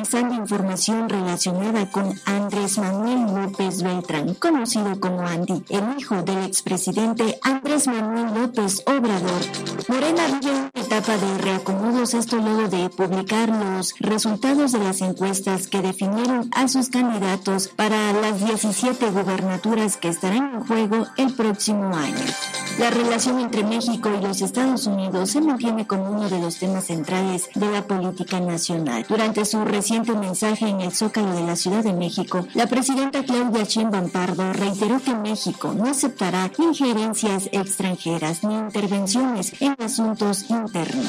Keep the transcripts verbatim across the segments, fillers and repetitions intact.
revisando información relacionada con Andrés Manuel López Beltrán, conocido como Andy, el hijo del expresidente Andrés Manuel López Obrador. Morena vive una etapa de reacomodos, esto luego de publicar los resultados de las encuestas que definieron a sus candidatos para las diecisiete gubernaturas que estarán en juego el próximo año. La relación entre México y los Estados Unidos se mantiene como uno de los temas centrales de la política nacional. Durante su reciente mensaje en el Zócalo de la Ciudad de México, la presidenta Claudia Sheinbaum Pardo reiteró que México no aceptará injerencias extranjeras ni intervenciones en asuntos internos.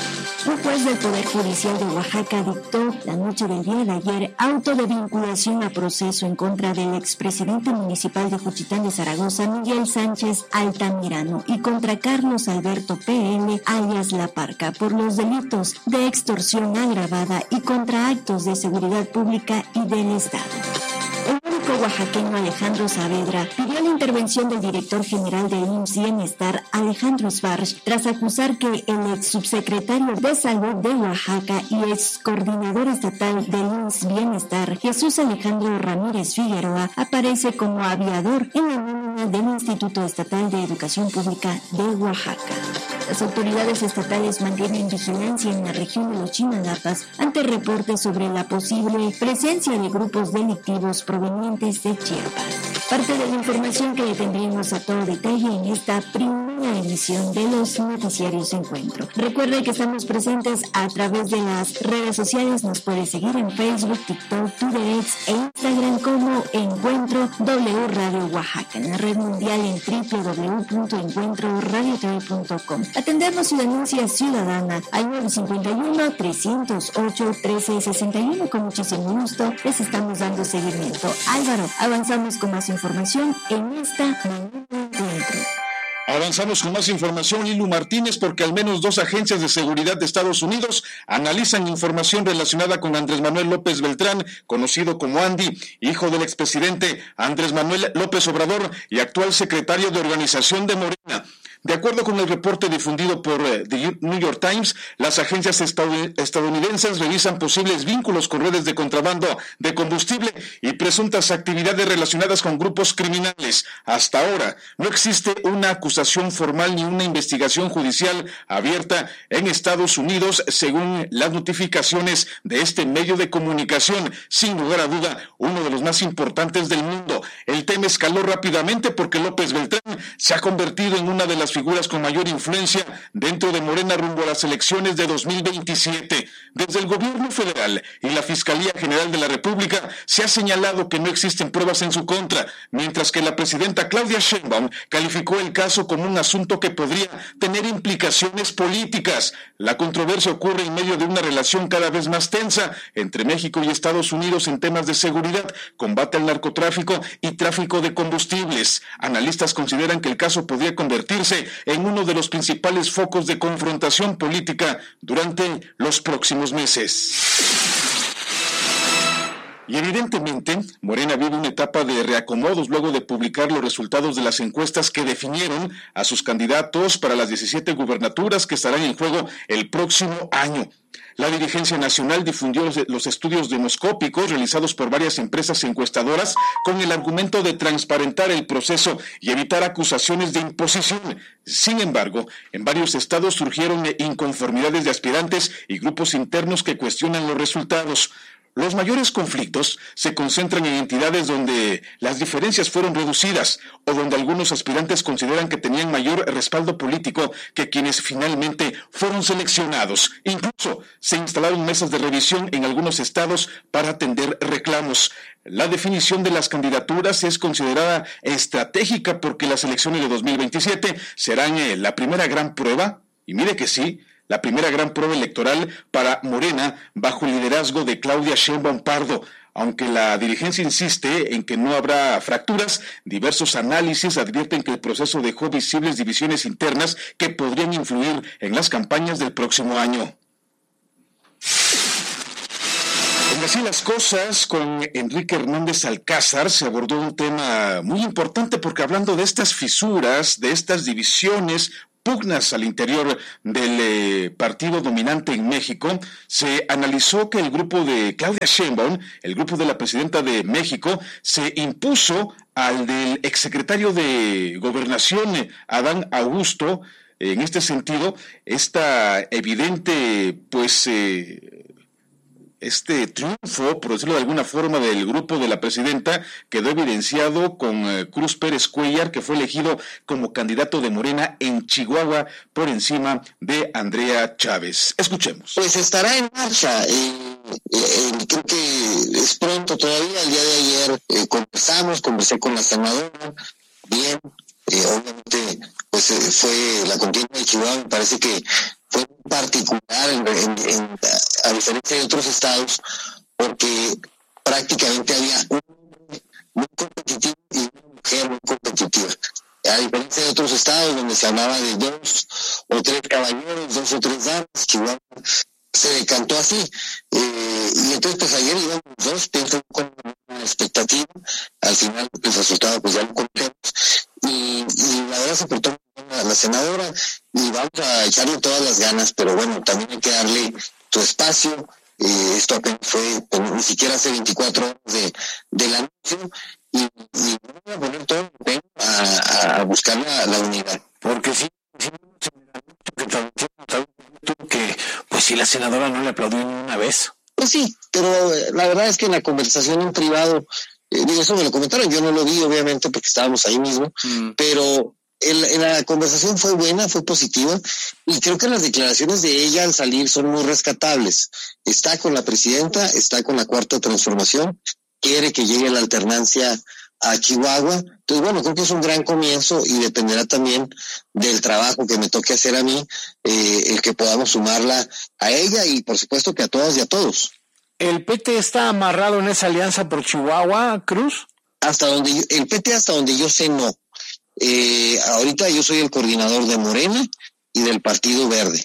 Un juez del Poder Judicial de Oaxaca dictó la noche del día de ayer auto de vinculación a proceso en contra del expresidente municipal de Juchitán de Zaragoza, Miguel Sánchez Altamirano, y contra Carlos Alberto P L, alias La Parca, por los delitos de extorsión agravada y contra actos de seguridad pública y del Estado. El médico oaxaqueño Alejandro Saavedra pidió la intervención del director general del I M S S Bienestar, Alejandro Sbarch, tras acusar que el ex subsecretario de Salud de Oaxaca y ex coordinador estatal del I M S S Bienestar, Jesús Alejandro Ramírez Figueroa, aparece como aviador en la nómina del Instituto Estatal de Educación Pública de Oaxaca. Las autoridades estatales mantienen vigilancia en la región de los Chinalapas ante reportes sobre la posible presencia de grupos delictivos provenientes de Chiapas. Parte de la información que le tendremos a todo detalle en esta primera edición de los noticiarios Encuentro. Recuerde que estamos presentes a través de las redes sociales. Nos puede seguir en Facebook, TikTok, Twitter e Instagram como Encuentro W Radio Oaxaca, en la red mundial en doble u doble u doble u punto encuentro radio t v punto com. Atendemos su denuncia ciudadana al nueve cinco uno, tres cero ocho, uno tres seis uno. Con muchísimo gusto les estamos dando seguimiento. Álvaro, avanzamos con más información en esta mañana de Encuentro. Avanzamos con más información, Lilu Martínez, porque al menos dos agencias de seguridad de Estados Unidos analizan información relacionada con Andrés Manuel López Beltrán, conocido como Andy, hijo del expresidente Andrés Manuel López Obrador y actual secretario de organización de Morena. De acuerdo con el reporte difundido por uh, The New York Times, las agencias estadounidenses revisan posibles vínculos con redes de contrabando de combustible y presuntas actividades relacionadas con grupos criminales. Hasta ahora, no existe una acusación formal ni una investigación judicial abierta en Estados Unidos, según las notificaciones de este medio de comunicación, sin lugar a duda, uno de los más importantes del mundo. El tema escaló rápidamente porque López Beltrán se ha convertido en una de las figuras con mayor influencia dentro de Morena rumbo a las elecciones de dos mil veintisiete. Desde el gobierno federal y la Fiscalía General de la República se ha señalado que no existen pruebas en su contra, mientras que la presidenta Claudia Sheinbaum calificó el caso como un asunto que podría tener implicaciones políticas. La controversia ocurre en medio de una relación cada vez más tensa entre México y Estados Unidos en temas de seguridad, combate al narcotráfico y tráfico de combustibles. Analistas consideran que el caso podría convertirse en uno de los principales focos de confrontación política durante los próximos meses. Y evidentemente, Morena vive una etapa de reacomodos luego de publicar los resultados de las encuestas que definieron a sus candidatos para las diecisiete gubernaturas que estarán en juego el próximo año. La dirigencia nacional difundió los estudios demoscópicos realizados por varias empresas encuestadoras con el argumento de transparentar el proceso y evitar acusaciones de imposición. Sin embargo, en varios estados surgieron inconformidades de aspirantes y grupos internos que cuestionan los resultados. Los mayores conflictos se concentran en entidades donde las diferencias fueron reducidas o donde algunos aspirantes consideran que tenían mayor respaldo político que quienes finalmente fueron seleccionados. Incluso se instalaron mesas de revisión en algunos estados para atender reclamos. La definición de las candidaturas es considerada estratégica porque las elecciones de dos mil veintisiete serán eh, la primera gran prueba, y mire que sí, la primera gran prueba electoral para Morena bajo el liderazgo de Claudia Sheinbaum Pardo. Aunque la dirigencia insiste en que no habrá fracturas, diversos análisis advierten que el proceso dejó visibles divisiones internas que podrían influir en las campañas del próximo año. En Así las Cosas, con Enrique Hernández Alcázar, se abordó un tema muy importante porque hablando de estas fisuras, de estas divisiones pugnas al interior del eh, partido dominante en México, se analizó que el grupo de Claudia Sheinbaum, el grupo de la presidenta de México, se impuso al del exsecretario de Gobernación, Adán Augusto. En este sentido, esta evidente, pues, eh, este triunfo, por decirlo de alguna forma, del grupo de la presidenta quedó evidenciado con eh, Cruz Pérez Cuellar, que fue elegido como candidato de Morena en Chihuahua por encima de Andrea Chávez. Escuchemos. Pues estará en marcha. Eh, eh, creo que es pronto todavía. El día de ayer eh, conversamos, conversé con la senadora. Bien, eh, obviamente, pues eh, fue la contienda de Chihuahua. Me parece que fue particular en, en, en, a diferencia de otros estados, porque prácticamente había un hombre muy competitivo y una mujer muy competitiva. A diferencia de otros estados donde se hablaba de dos o tres caballeros, dos o tres damas, Chihuahua se decantó así. Eh, y entonces pues ayer íbamos dos, pienso con una expectativa. Al final el resultado pues ya lo conocemos. Y, y la verdad se portó a la senadora y vamos a echarle todas las ganas, pero bueno, también hay que darle su espacio. Eh, esto apenas fue, pues, ni siquiera hace veinticuatro horas de, del anuncio, y, y vamos a poner todo a, a buscar la, la unidad. Porque sí, sí que pues si la senadora no le aplaudió ni una vez. Pues sí, pero la verdad es que en la conversación en privado, eh, eso me lo comentaron, yo no lo vi obviamente porque estábamos ahí mismo, mm. pero el, el, la conversación fue buena, fue positiva, y creo que las declaraciones de ella al salir son muy rescatables. Está con la presidenta, está con la Cuarta Transformación, quiere que llegue la alternancia a Chihuahua. Entonces, bueno, creo que es un gran comienzo y dependerá también del trabajo que me toque hacer a mí, eh, el que podamos sumarla a ella y por supuesto que a todas y a todos. ¿El P T está amarrado en esa alianza por Chihuahua, Cruz? Hasta donde yo, el P T hasta donde yo sé no. Eh, ahorita yo soy el coordinador de Morena y del Partido Verde.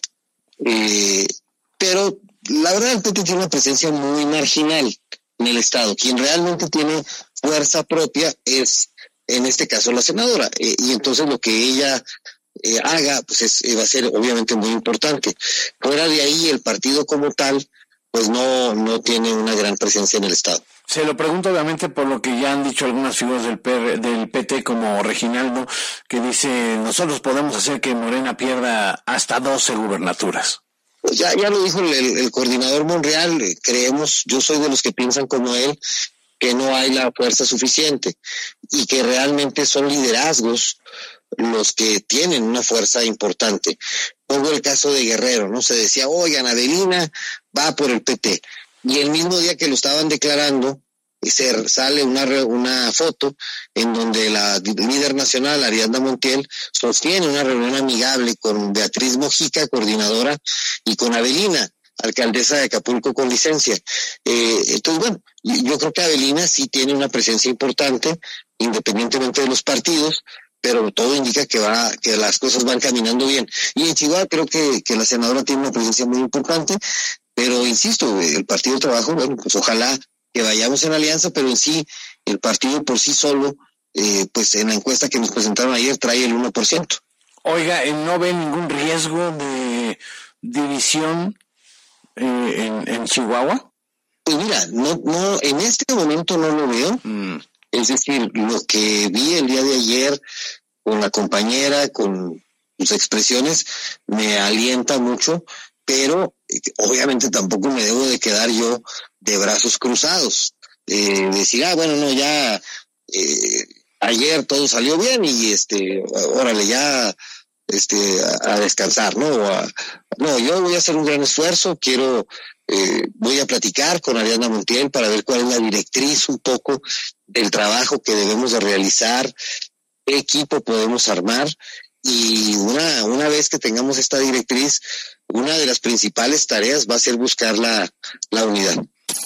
Eh, pero la verdad el P T tiene una presencia muy marginal en el estado. Quien realmente tiene fuerza propia es, en este caso, la senadora. Eh, y entonces lo que ella eh, haga, pues es, eh, va a ser obviamente muy importante. Fuera de ahí, el partido como tal, pues no, no tiene una gran presencia en el estado. Se lo pregunto obviamente por lo que ya han dicho algunas figuras del, P R, del P T como Reginaldo, que dice, nosotros podemos hacer que Morena pierda hasta doce gubernaturas. Pues ya, ya lo dijo el, el, el coordinador Monreal, eh, creemos, yo soy de los que piensan como él, que no hay la fuerza suficiente y que realmente son liderazgos los que tienen una fuerza importante. Pongo el caso de Guerrero, ¿no? Se decía, oigan, Adelina va por el P T. Y el mismo día que lo estaban declarando, se sale una, una foto en donde la líder nacional, Ariadna Montiel, sostiene una reunión amigable con Beatriz Mojica, coordinadora, y con Adelina, alcaldesa de Acapulco con licencia. Eh, entonces, bueno, yo creo que Adelina sí tiene una presencia importante, independientemente de los partidos, pero todo indica que va, que las cosas van caminando bien. Y en Chihuahua creo que, que la senadora tiene una presencia muy importante, pero insisto, el Partido del Trabajo, bueno, pues ojalá que vayamos en alianza, pero en sí, el partido por sí solo, eh, pues en la encuesta que nos presentaron ayer trae el uno por ciento. Oiga, ¿no ve ningún riesgo de división eh, en, en Chihuahua? Pues mira, no, no, en este momento no lo veo. Mm. Es decir, lo que vi el día de ayer con la compañera, con sus expresiones, me alienta mucho, pero eh, obviamente tampoco me debo de quedar yo de brazos cruzados. Eh, decir, ah, bueno, no, ya eh, ayer todo salió bien y este, órale, ya este, a, a descansar, ¿no? O a, no, yo voy a hacer un gran esfuerzo, quiero, eh, voy a platicar con Ariadna Montiel para ver cuál es la directriz un poco del trabajo que debemos de realizar, qué equipo podemos armar, y una, una vez que tengamos esta directriz, una de las principales tareas va a ser buscar la, la unidad.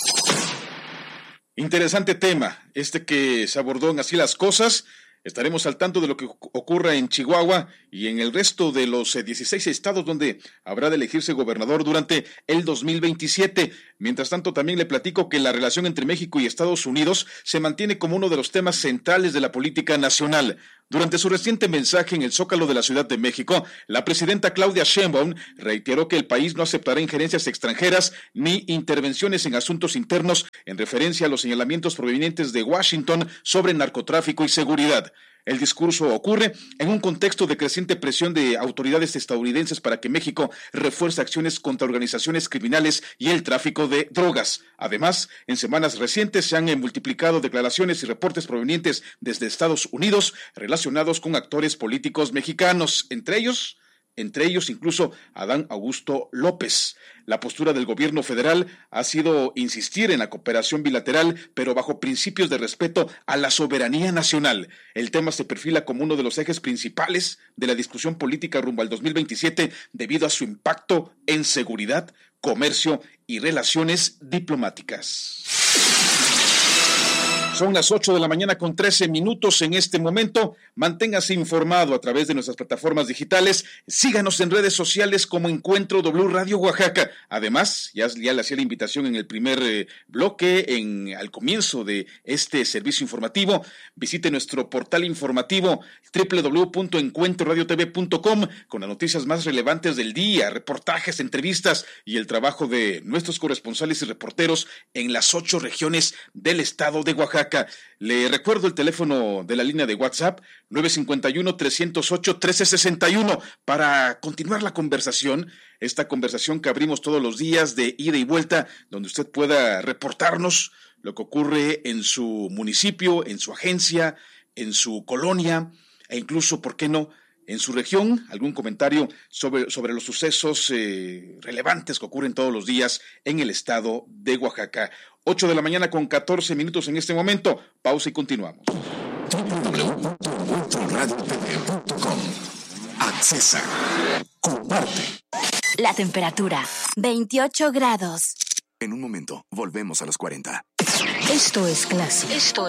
Interesante tema, este que se abordó en Así las Cosas. Estaremos al tanto de lo que ocurra en Chihuahua y en el resto de los dieciséis estados donde habrá de elegirse gobernador durante el dos mil veintisiete. Mientras tanto, también le platico que la relación entre México y Estados Unidos se mantiene como uno de los temas centrales de la política nacional. Durante su reciente mensaje en el Zócalo de la Ciudad de México, la presidenta Claudia Sheinbaum reiteró que el país no aceptará injerencias extranjeras ni intervenciones en asuntos internos en referencia a los señalamientos provenientes de Washington sobre narcotráfico y seguridad. El discurso ocurre en un contexto de creciente presión de autoridades estadounidenses para que México refuerce acciones contra organizaciones criminales y el tráfico de drogas. Además, en semanas recientes se han multiplicado declaraciones y reportes provenientes desde Estados Unidos relacionados con actores políticos mexicanos, entre ellos... entre ellos incluso Adán Augusto López. La postura del gobierno federal ha sido insistir en la cooperación bilateral, pero bajo principios de respeto a la soberanía nacional. El tema se perfila como uno de los ejes principales de la discusión política rumbo al dos mil veintisiete debido a su impacto en seguridad, comercio y relaciones diplomáticas. Son las ocho de la mañana con trece minutos en este momento. Manténgase informado a través de nuestras plataformas digitales. Síganos en redes sociales como Encuentro W Radio Oaxaca. Además, ya, ya le hacía la invitación en el primer eh, bloque, en, al comienzo de este servicio informativo. Visite nuestro portal informativo doble u doble u doble u punto encuentro radio t v punto com con las noticias más relevantes del día, reportajes, entrevistas y el trabajo de nuestros corresponsales y reporteros en las ocho regiones del estado de Oaxaca. Le recuerdo el teléfono de la línea de WhatsApp nueve cinco uno, tres cero ocho, uno tres seis uno para continuar la conversación, esta conversación que abrimos todos los días de ida y vuelta, donde usted pueda reportarnos lo que ocurre en su municipio, en su agencia, en su colonia e incluso, ¿por qué no?, en su región, algún comentario sobre, sobre los sucesos eh, relevantes que ocurren todos los días en el estado de Oaxaca. ocho de la mañana con catorce minutos en este momento. Pausa y continuamos. doble u doble u doble u punto encuentro radio t v punto com. Accesa. Comparte. La temperatura, veintiocho grados. En un momento, volvemos a los cuarenta. Esto es clase. Esto es